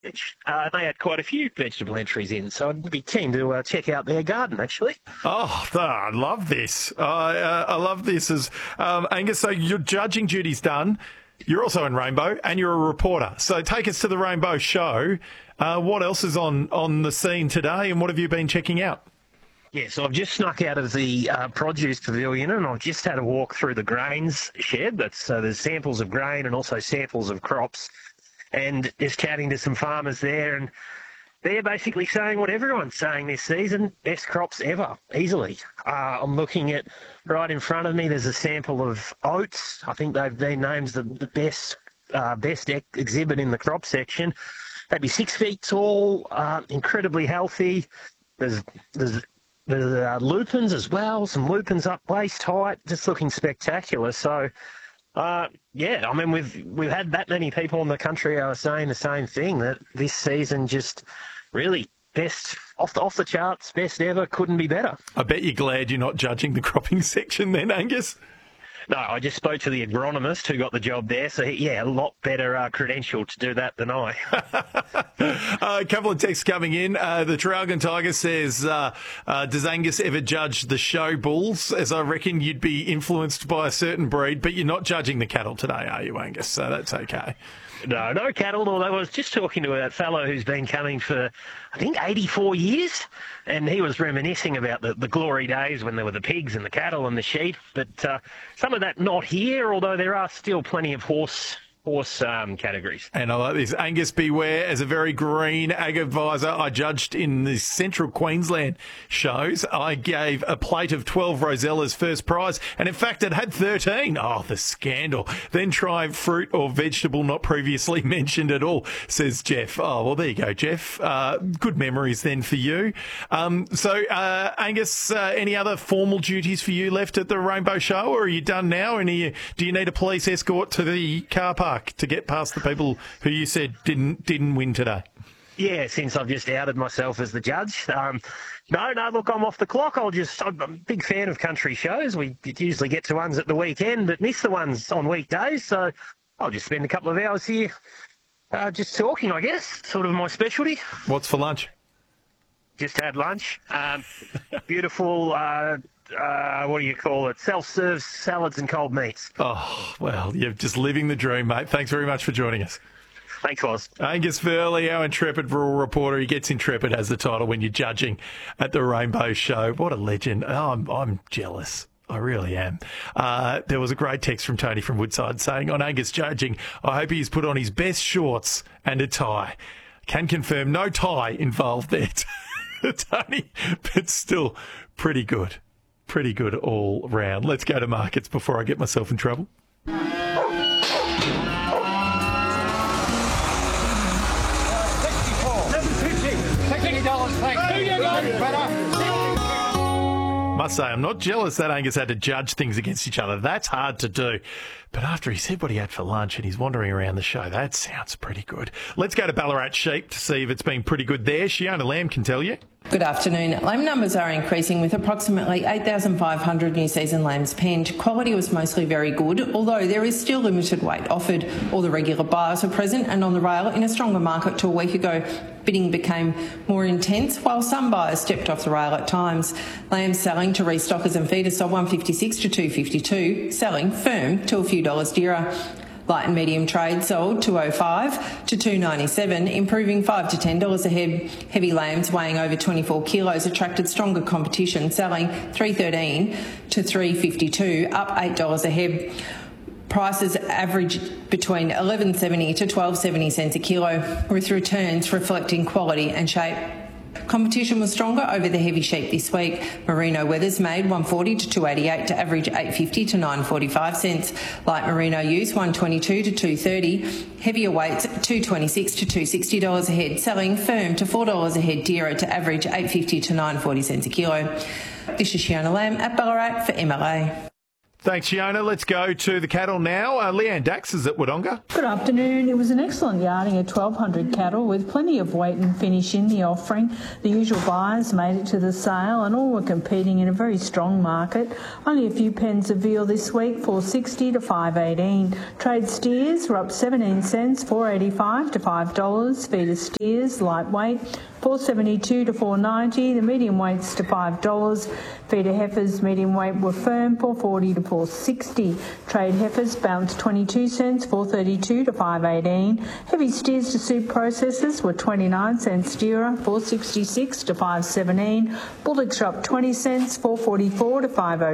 They had quite a few vegetable entries in, so I'd be keen to check out their garden, actually. Oh, I love this. I love this. Angus, so your judging duty's done. You're also in Rainbow, and you're a reporter. So take us to the Rainbow Show. What else is on the scene today, and what have you been checking out? Yeah, so I've just snuck out of the produce pavilion, and I've just had a walk through the grains shed. There's samples of grain and also samples of crops, and just chatting to some farmers there, and they're basically saying what everyone's saying this season: best crops ever, easily. I'm looking at right in front of me. There's a sample of oats. I think they've been named the best exhibit in the crop section. They'd be 6 feet tall, incredibly healthy. There's lupins as well, some lupins up waist height, just looking spectacular. So, yeah, I mean, we've had that many people in the country who are saying the same thing, that this season just really best, off the charts, best ever, couldn't be better. I bet you're glad you're not judging the cropping section then, Angus. No, I just spoke to the agronomist who got the job there, so a lot better credential to do that than I. A couple of texts coming in. The Traralgon Tiger says, does Angus ever judge the show bulls? As I reckon you'd be influenced by a certain breed, but you're not judging the cattle today, are you, Angus? So that's okay. No cattle, although I was just talking to that fellow who's been coming for, I think, 84 years, and he was reminiscing about the glory days when there were the pigs and the cattle and the sheep, but some of that not here, although there are still plenty of horse categories. And I like this. Angus Beware, as a very green ag advisor, I judged in the Central Queensland shows. I gave a plate of 12 Rosellas first prize, and in fact it had 13. Oh, the scandal. Then try fruit or vegetable not previously mentioned at all, says Jeff. Oh, well, there you go, Jeff. Good memories then for you. Angus, any other formal duties for you left at the Rainbow Show, or are you done now? Do you need a police escort to the car park to get past the people who you said didn't win today? Yeah, since I've just outed myself as the judge. No, look, I'm off the clock. I'm a big fan of country shows. We usually get to ones at the weekend, but miss the ones on weekdays. So I'll just spend a couple of hours here just talking, I guess. Sort of my specialty. What's for lunch? Just had lunch. Beautiful... what do you call it? Self-serve salads and cold meats. Oh, well, you're just living the dream, mate. Thanks very much for joining us. Thanks, Oz. Angus Furley, our intrepid rural reporter. He gets intrepid as the title when you're judging at the Rainbow Show. What a legend. Oh, I'm jealous. I really am. There was a great text from Tony from Woodside saying, on Angus judging, I hope he's put on his best shorts and a tie. Can confirm no tie involved there, Tony, but still pretty good. Pretty good all round. Let's go to markets before I get myself in trouble. Must say, I'm not jealous that Angus had to judge things against each other. That's hard to do. But after he said what he had for lunch and he's wandering around the show, that sounds pretty good. Let's go to Ballarat Sheep to see if it's been pretty good there. Shiona Lamb can tell you. Good afternoon. Lamb numbers are increasing with approximately 8,500 new season lambs penned. Quality was mostly very good, although there is still limited weight offered. All the regular buyers are present and on the rail in a stronger market to a week ago. Bidding became more intense, while some buyers stepped off the rail at times. Lambs selling to restockers and feeders sold 156 to 252, selling firm to a few dollars dearer. Light and medium trade sold 205 to 297, improving $5 to $10 a head. Heavy lambs weighing over 24 kilos attracted stronger competition, selling 313 to 352, up $8 a head. Prices average between $11.70 to $12.70 cents a kilo, with returns reflecting quality and shape. Competition was stronger over the heavy sheep this week. Merino Weathers made 140 to 288 to average 850 to 945 cents. Light Merino use 122 to 230. Heavier weights 226 to $260 a head, selling firm to $4 a head dearer to average 850 to 940 cents a kilo. This is Shiona Lamb at Ballarat for MLA. Thanks, Fiona. Let's go to the cattle now. Leanne Dax is at Wodonga. Good afternoon. It was an excellent yarding of 1,200 cattle with plenty of weight and finish in the offering. The usual buyers made it to the sale and all were competing in a very strong market. Only a few pens of veal this week, $4.60 to $5.18. Trade steers were up 17 cents, $4.85 to $5. Feeder steers, lightweight, $4.72 to $4.90. The medium weights to $5. Feeder heifers, medium weight, were firm, $4.40 to $4.60. Trade heifers bounced 22 cents, $4.32 to $5.18. Heavy steers to soup processors were 29 cents dearer, $4.66 to $5.17. Bullocks are up 20 cents, $4.44 to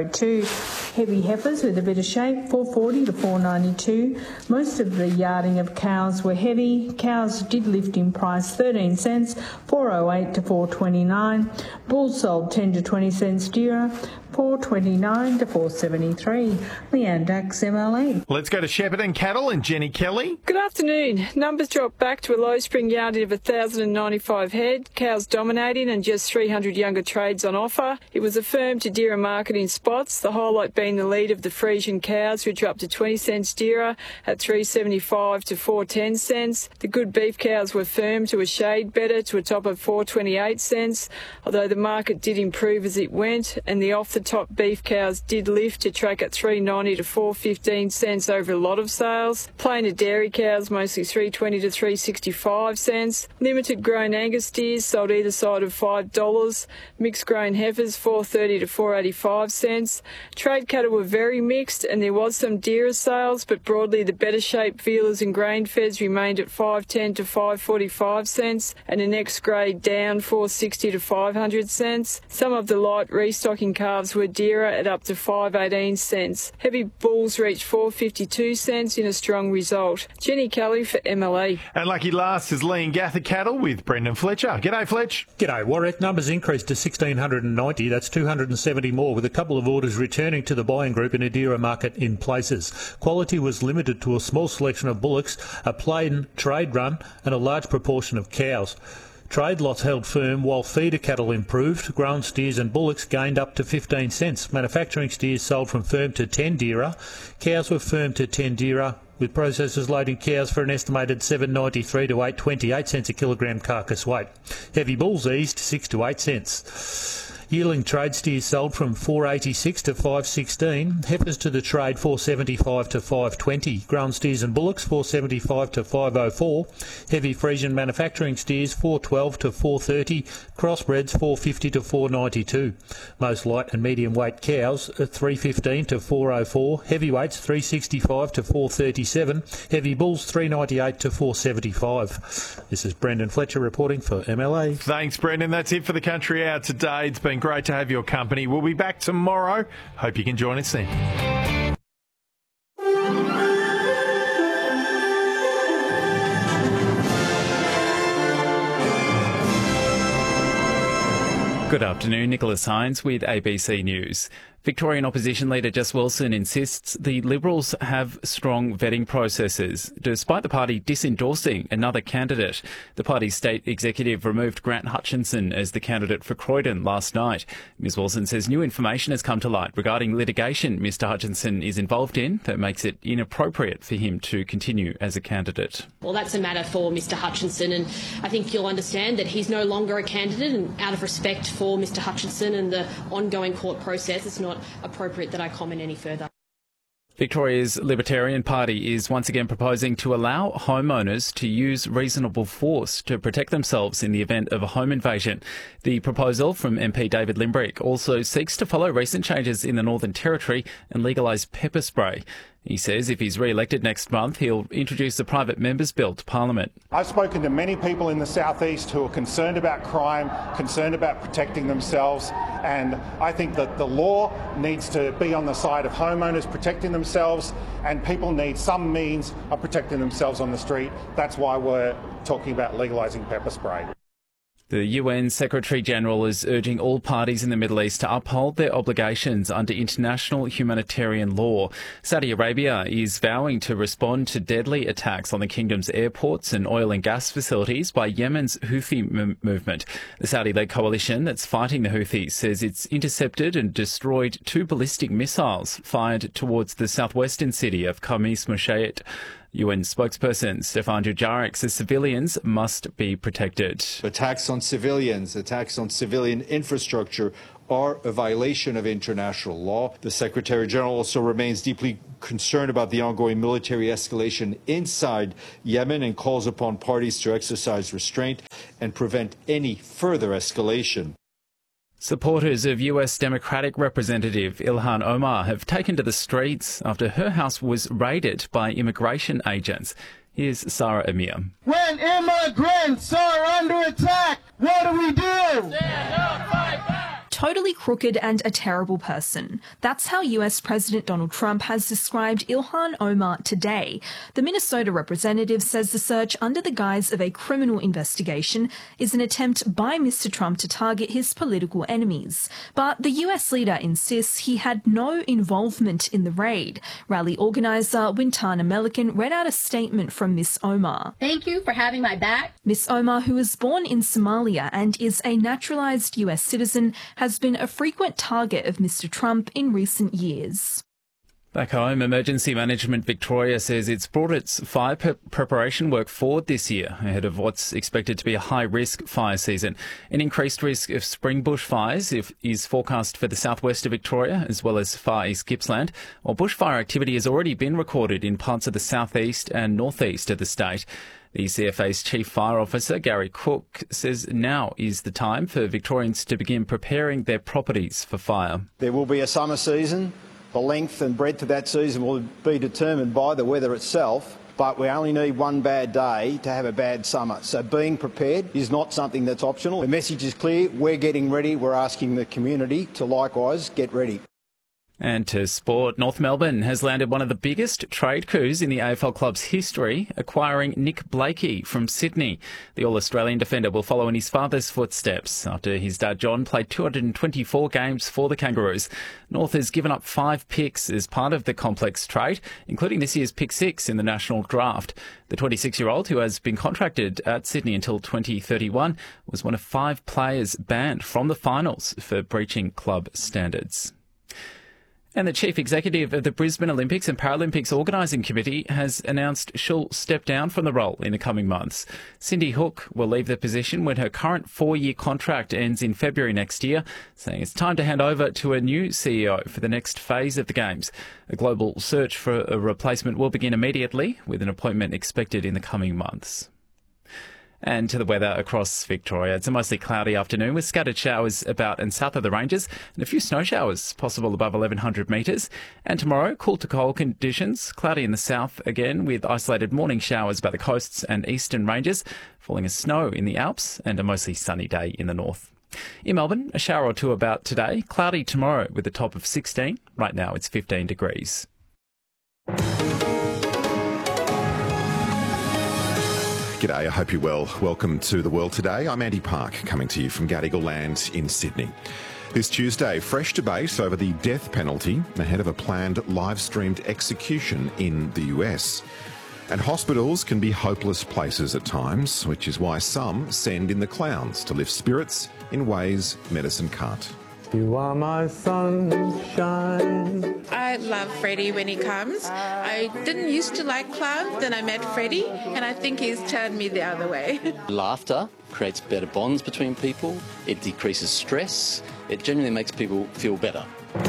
$5.02. Heavy heifers with a bit of shape, $4.40 to $4.92. Most of the yarding of cows were heavy. Cows did lift in price 13 cents, $4.08 to $4.29. Bulls sold 10 to 20 cents dearer, $4.29 to $4.73. Leanne Dax, MLE. Let's go to Shepparton Cattle and Jenny Kelly. Good afternoon. Numbers dropped back to a low spring yarding of 1,095 head. Cows dominating and just 300 younger trades on offer. It was a firm to dearer market in spots, the highlight being the lead of the Frisian cows, which are up to 20 cents dearer at $3.75 to $4.10 cents. The good beef cows were firm to a shade better to a top of $4.28 cents, although the market did improve as it went, and the off-the-top beef cows did lift to track at $3.90 to $4.15 cents over a lot of sales. Plain to dairy cows mostly $3.20 to $3.65 cents. Limited grown Angus steers sold either side of $5. Mixed grown heifers $4.30 to $4.85 cents. Trade cattle were very mixed and there was some dearer sales, but broadly the better shaped vealers and grain feds remained at $5.10 to $5.45 cents, and the next grade down $4.60 to $5.00 cents. Some of the light restocking calves were dearer at up to $5.18 cents. Heavy bulls reached $4.52 cents in a strong result. Jenny Kelly for MLE. And lucky last is Lee and Gather Cattle with Brendan Fletcher. G'day, Fletch. G'day, Warwick. Numbers increased to 1,690. That's 270 more, with a couple of orders returning to the buying group in a dearer market in places. Quality was limited to a small selection of bullocks, a plain trade run and a large proportion of cows. Trade lots held firm while feeder cattle improved. Grown steers and bullocks gained up to 15 cents. Manufacturing steers sold from firm to 10 dearer. Cows were firm to 10 dearer, with processors loading cows for an estimated $7.93 to $8.28 cents a kilogram carcass weight. Heavy bulls eased 6 to 8 cents. Yearling trade steers sold from $4.86 to $5.16. Heifers to the trade $4.75 to $5.20. Grown steers and bullocks $4.75 to $5.04. Heavy Frisian manufacturing steers $4.12 to $4.30. Crossbreds $4.50 to $4.92. Most light and medium weight cows are $3.15 to $4.04. Heavyweights $3.65 to $4.37. Heavy bulls $3.98 to $4.75. This is Brendan Fletcher reporting for MLE. Thanks, Brendan. That's it for the Country Hour today. It's been great to have your company. We'll be back tomorrow. Hope you can join us then. Good afternoon, Nicholas Hines with ABC News. Victorian opposition leader Jess Wilson insists the Liberals have strong vetting processes, despite the party disendorsing another candidate. The party's state executive removed Grant Hutchinson as the candidate for Croydon last night. Ms Wilson says new information has come to light regarding litigation Mr Hutchinson is involved in that makes it inappropriate for him to continue as a candidate. Well, that's a matter for Mr Hutchinson, and I think you'll understand that he's no longer a candidate, and out of respect for Mr Hutchinson and the ongoing court process, it's not appropriate that I comment any further. Victoria's Libertarian Party is once again proposing to allow homeowners to use reasonable force to protect themselves in the event of a home invasion. The proposal from MP David Limbrick also seeks to follow recent changes in the Northern Territory and legalise pepper spray. He says if he's re-elected next month, he'll introduce a private members' bill to Parliament. I've spoken to many people in the southeast who are concerned about crime, concerned about protecting themselves, and I think that the law needs to be on the side of homeowners protecting themselves, and people need some means of protecting themselves on the street. That's why we're talking about legalising pepper spray. The UN Secretary-General is urging all parties in the Middle East to uphold their obligations under international humanitarian law. Saudi Arabia is vowing to respond to deadly attacks on the kingdom's airports and oil and gas facilities by Yemen's Houthi movement. The Saudi-led coalition that's fighting the Houthis says it's intercepted and destroyed 2 ballistic missiles fired towards the southwestern city of Khamis Mushayet. UN spokesperson Stefan Dujarric says civilians must be protected. Attacks on civilians, attacks on civilian infrastructure are a violation of international law. The Secretary-General also remains deeply concerned about the ongoing military escalation inside Yemen and calls upon parties to exercise restraint and prevent any further escalation. Supporters of US Democratic Representative Ilhan Omar have taken to the streets after her house was raided by immigration agents. Here's Sarah Amir. When immigrants are under attack, what do we do? Stand up, fight back! Totally crooked and a terrible person. That's how US President Donald Trump has described Ilhan Omar today. The Minnesota representative says the search under the guise of a criminal investigation is an attempt by Mr. Trump to target his political enemies. But the US leader insists he had no involvement in the raid. Rally organiser Wintana Melican read out a statement from Miss Omar. Thank you for having my back. Miss Omar, who was born in Somalia and is a naturalised US citizen, has been a frequent target of Mr. Trump in recent years. Back home, Emergency Management Victoria says it's brought its fire preparation work forward this year ahead of what's expected to be a high-risk fire season. An increased risk of spring bushfires is forecast for the southwest of Victoria as well as far east Gippsland, while bushfire activity has already been recorded in parts of the southeast and northeast of the state. The CFA's Chief Fire Officer, Gary Cook, says now is the time for Victorians to begin preparing their properties for fire. There will be a summer season. The length and breadth of that season will be determined by the weather itself, but we only need one bad day to have a bad summer. So being prepared is not something that's optional. The message is clear. We're getting ready. We're asking the community to likewise get ready. And to sport, North Melbourne has landed one of the biggest trade coups in the AFL club's history, acquiring Nick Blakey from Sydney. The All-Australian defender will follow in his father's footsteps after his dad John played 224 games for the Kangaroos. North has given up 5 picks as part of the complex trade, including this year's pick 6 in the national draft. The 26-year-old, who has been contracted at Sydney until 2031, was one of 5 players banned from the finals for breaching club standards. And the Chief Executive of the Brisbane Olympics and Paralympics Organising Committee has announced she'll step down from the role in the coming months. Cindy Hook will leave the position when her current 4-year contract ends in February next year, saying it's time to hand over to a new CEO for the next phase of the Games. A global search for a replacement will begin immediately, with an appointment expected in the coming months. And to the weather across Victoria. It's a mostly cloudy afternoon with scattered showers about and south of the ranges and a few snow showers possible above 1,100 metres. And tomorrow, cool to cold conditions, cloudy in the south again with isolated morning showers about the coasts and eastern ranges, falling as snow in the Alps and a mostly sunny day in the north. In Melbourne, a shower or two about today, cloudy tomorrow with a top of 16. Right now it's 15 degrees. G'day, I hope you're well. Welcome to The World Today. I'm Andy Park, coming to you from Gadigal Land in Sydney. This Tuesday, fresh debate over the death penalty ahead of a planned live-streamed execution in the US. And hospitals can be hopeless places at times, which is why some send in the clowns to lift spirits in ways medicine can't. You are my sunshine. I love Freddie when he comes. I didn't used to like clowns, then I met Freddie, and I think he's turned me the other way. Laughter creates better bonds between people. It decreases stress. It generally makes people feel better.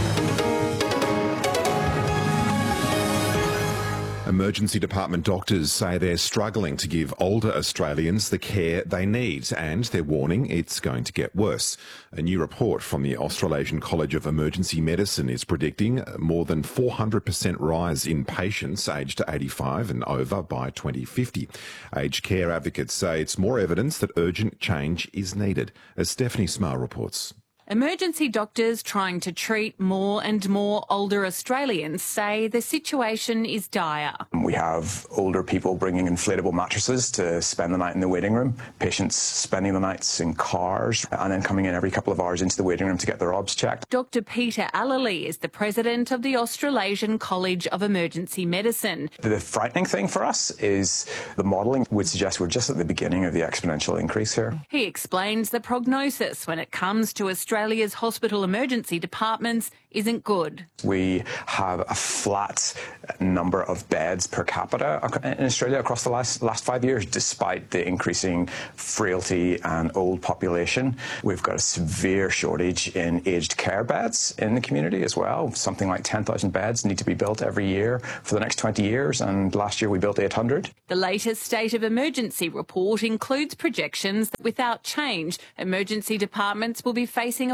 Emergency department doctors say they're struggling to give older Australians the care they need, and they're warning it's going to get worse. A new report from the Australasian College of Emergency Medicine is predicting more than 400% rise in patients aged 85 and over by 2050. Aged care advocates say it's more evidence that urgent change is needed, as Stephanie Smale reports. Emergency doctors trying to treat more and more older Australians say the situation is dire. We have older people bringing inflatable mattresses to spend the night in the waiting room, patients spending the nights in cars and then coming in every couple of hours into the waiting room to get their obs checked. Dr Peter Allally is the president of the Australasian College of Emergency Medicine. The frightening thing for us is the modelling would suggest we're just at the beginning of the exponential increase here. He explains the prognosis when it comes to Australia's hospital emergency departments isn't good. We have a flat number of beds per capita in Australia across the last 5 years, despite the increasing frailty and old population. We've got a severe shortage in aged care beds in the community as well. Something like 10,000 beds need to be built every year for the next 20 years, and last year we built 800. The latest State of Emergency report includes projections that without change, emergency departments will be facing a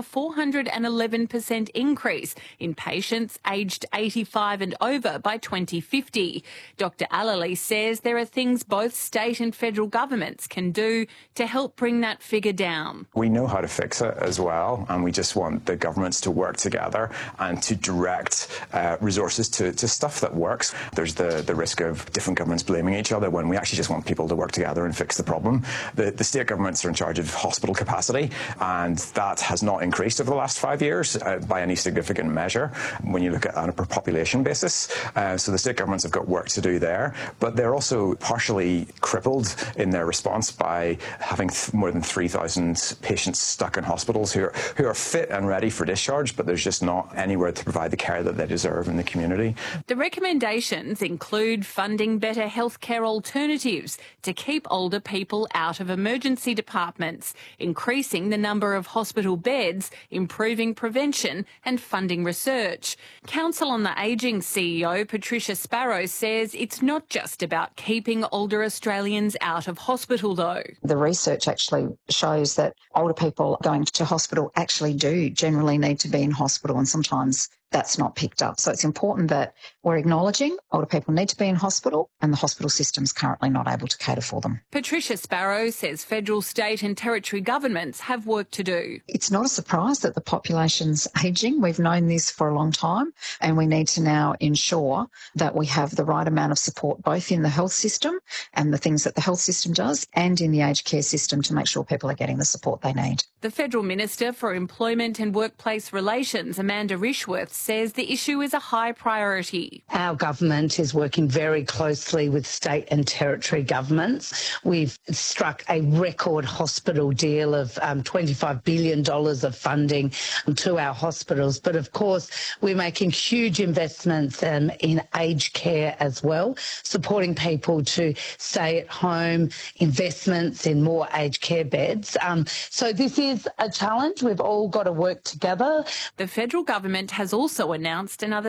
411% increase in patients aged 85 and over by 2050. Dr Allally says there are things both state and federal governments can do to help bring that figure down. We know how to fix it as well, and we just want the governments to work together and to direct resources to stuff that works. There's the risk of different governments blaming each other when we actually just want people to work together and fix the problem. The state governments are in charge of hospital capacity, and that has not increased over the last 5 years by any significant measure when you look at it on a per population basis. So the state governments have got work to do there, but they're also partially crippled in their response by having more than 3,000 patients stuck in hospitals who are fit and ready for discharge, but there's just not anywhere to provide the care that they deserve in the community. The recommendations include funding better healthcare alternatives to keep older people out of emergency departments, increasing the number of hospital beds, improving prevention and funding research. Council on the Ageing CEO Patricia Sparrow says it's not just about keeping older Australians out of hospital though. The research actually shows that older people going to hospital actually do generally need to be in hospital, and sometimes that's not picked up. So it's important that we're acknowledging older people need to be in hospital and the hospital system's currently not able to cater for them. Patricia Sparrow says federal, state and territory governments have work to do. It's not a surprise that the population's ageing. We've known this for a long time, and we need to now ensure that we have the right amount of support both in the health system and the things that the health system does and in the aged care system to make sure people are getting the support they need. The Federal Minister for Employment and Workplace Relations, Amanda Rishworth, says the issue is a high priority. Our government is working very closely with state and territory governments. We've struck a record hospital deal of $25 billion of funding to our hospitals. But of course, we're making huge investments in aged care as well, supporting people to stay at home, investments in more aged care beds. So this is a challenge. We've all got to work together. The federal government has also announced another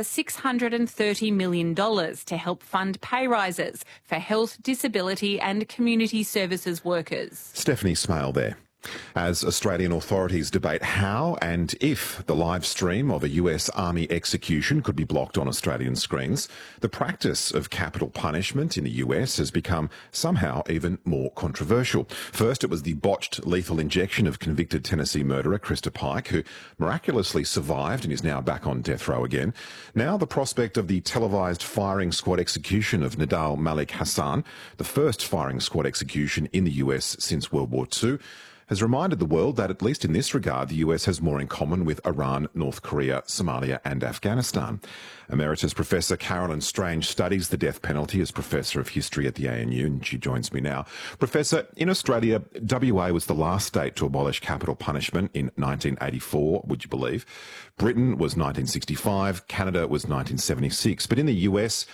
$630 million to help fund pay rises for health, disability and community services workers. Stephanie Smale there. As Australian authorities debate how and if the live stream of a US Army execution could be blocked on Australian screens, the practice of capital punishment in the US has become somehow even more controversial. First, it was the botched lethal injection of convicted Tennessee murderer Krista Pike, who miraculously survived and is now back on death row again. Now, the prospect of the televised firing squad execution of Nidal Malik Hassan, the first firing squad execution in the US since World War II, has reminded the world that, at least in this regard, the US has more in common with Iran, North Korea, Somalia and Afghanistan. Emeritus Professor Carolyn Strange studies the death penalty as Professor of History at the ANU, and she joins me now. Professor, in Australia, WA was the last state to abolish capital punishment in 1984, would you believe? Britain was 1965, Canada was 1976, but in the US,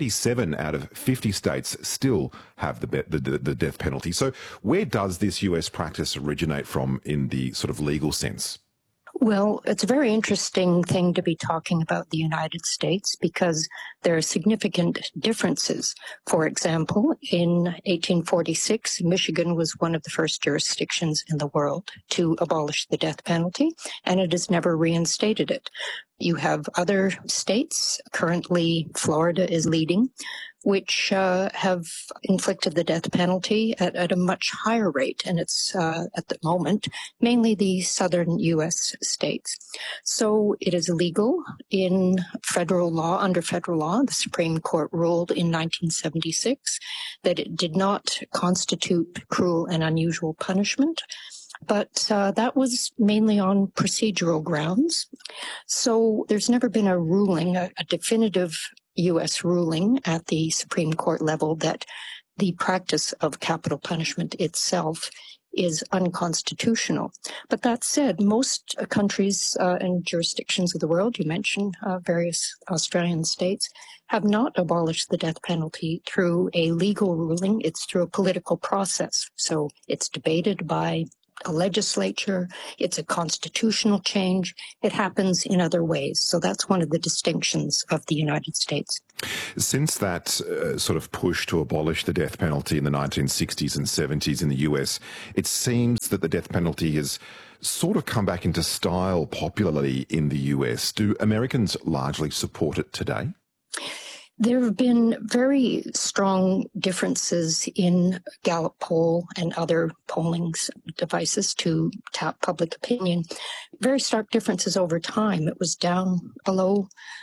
27 out of 50 states still have the death penalty. So where does this US practice originate from in the sort of legal sense? Well, it's a very interesting thing to be talking about the United States because there are significant differences. For example, in 1846, Michigan was one of the first jurisdictions in the world to abolish the death penalty, and it has never reinstated it. You have other states. Currently, Florida is leading. which have inflicted the death penalty at a much higher rate, and it's at the moment mainly the southern U.S. states. So it is illegal in federal law, under federal law. The Supreme Court ruled in 1976 that it did not constitute cruel and unusual punishment. But that was mainly on procedural grounds. So there's never been a ruling, a definitive U.S. ruling at the Supreme Court level that the practice of capital punishment itself is unconstitutional. But that said, most countries and jurisdictions of the world, you mentioned various Australian states, have not abolished the death penalty through a legal ruling. It's through a political process. So it's debated by a legislature, it's a constitutional change. It happens in other ways. So that's one of the distinctions of the United States. Since that sort of push to abolish the death penalty in the 1960s and 70s in the US, it seems that the death penalty has sort of come back into style popularly in the US. Do Americans largely support it today? There have been very strong differences in Gallup poll and other polling devices to tap public opinion. Very stark differences over time. It was down below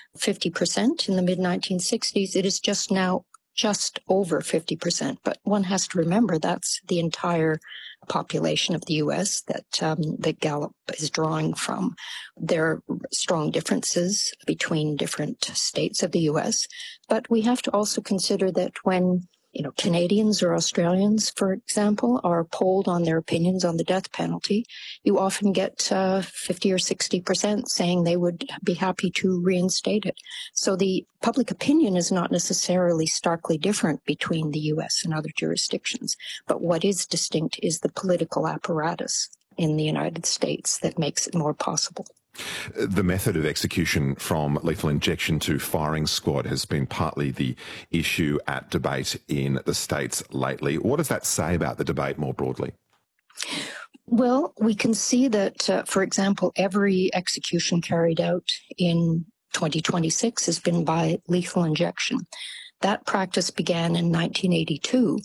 50% in the mid-1960s. It is just now just over 50%. But one has to remember that's the entire population of the U.S. that Gallup is drawing from. There are strong differences between different states of the U.S., but we have to also consider that when Canadians or Australians, for example, are polled on their opinions on the death penalty, you often get 50 or 60% saying they would be happy to reinstate it. So the public opinion is not necessarily starkly different between the U.S. and other jurisdictions. But what is distinct is the political apparatus in the United States that makes it more possible. The method of execution from lethal injection to firing squad has been partly the issue at debate in the States lately. What does that say about the debate more broadly? Well, we can see that, for example, every execution carried out in 2026 has been by lethal injection. That practice began in 1982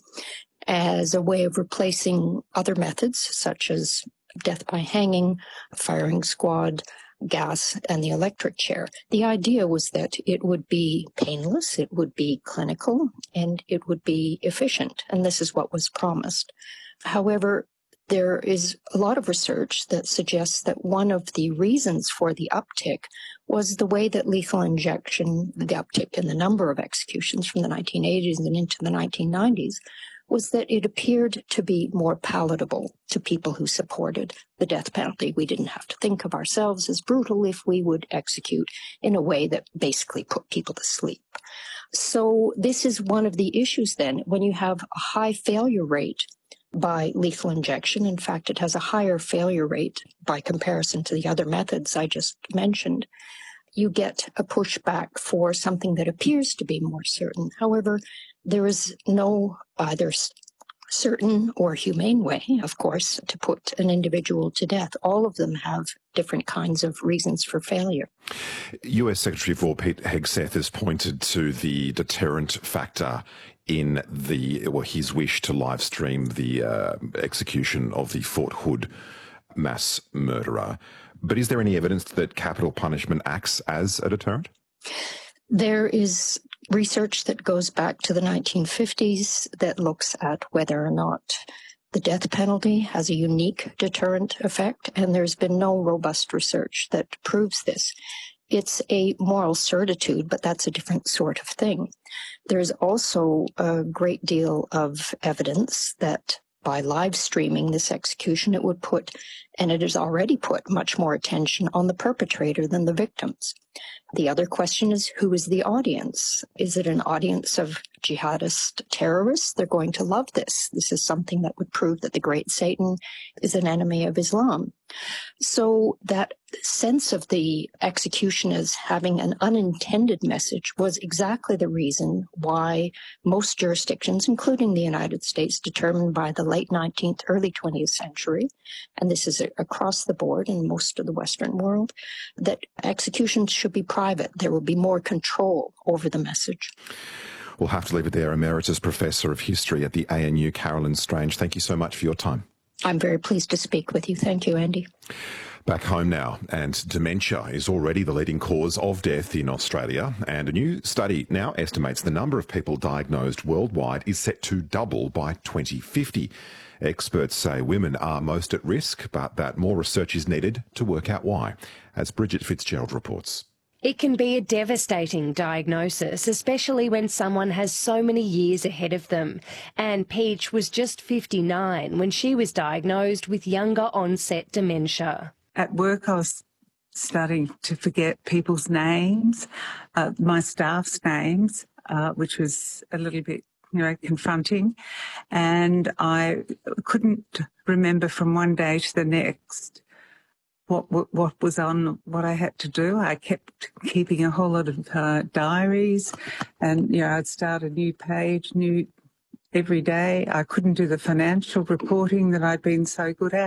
as a way of replacing other methods such as death by hanging, firing squad, gas, and the electric chair. The idea was that it would be painless, it would be clinical, and it would be efficient. And this is what was promised. However, there is a lot of research that suggests that one of the reasons for the uptick was the way that lethal injection, the uptick in the number of executions from the 1980s and into the 1990s, was that it appeared to be more palatable to people who supported the death penalty. We didn't have to think of ourselves as brutal if we would execute in a way that basically put people to sleep. So this is one of the issues then. When you have a high failure rate by lethal injection, in fact, it has a higher failure rate by comparison to the other methods I just mentioned, you get a pushback for something that appears to be more certain. However, there is no either certain or humane way, of course, to put an individual to death. All of them have different kinds of reasons for failure. US Secretary of War Pete Hegseth has pointed to the deterrent factor in his wish to live stream the execution of the Fort Hood mass murderer. But is there any evidence that capital punishment acts as a deterrent? There is research that goes back to the 1950s that looks at whether or not the death penalty has a unique deterrent effect, and there's been no robust research that proves this. It's a moral certitude, but that's a different sort of thing. There's also a great deal of evidence that by live streaming this execution, it would put, and it has already put, much more attention on the perpetrator than the victims. The other question is, who is the audience? Is it an audience of jihadist terrorists? They're going to love this. This is something that would prove that the great Satan is an enemy of Islam. So that sense of the execution as having an unintended message was exactly the reason why most jurisdictions, including the United States, determined by the late 19th, early 20th century, and this is across the board in most of the Western world, that executions should be private. There will be more control over the message. We'll have to leave it there. Emeritus Professor of History at the ANU, Carolyn Strange, thank you so much for your time. I'm very pleased to speak with you. Thank you, Andy. Back home now, and dementia is already the leading cause of death in Australia, and a new study now estimates the number of people diagnosed worldwide is set to double by 2050. Experts say women are most at risk, but that more research is needed to work out why, as Bridget Fitzgerald reports. It can be a devastating diagnosis, especially when someone has so many years ahead of them. Anne Peach was just 59 when she was diagnosed with younger onset dementia. At work, I was starting to forget people's names, my staff's names, which was a little bit, confronting. And I couldn't remember from one day to the next what was on, what I had to do. I kept keeping a whole lot of diaries, and I'd start a new page, every day. I couldn't do the financial reporting that I'd been so good at.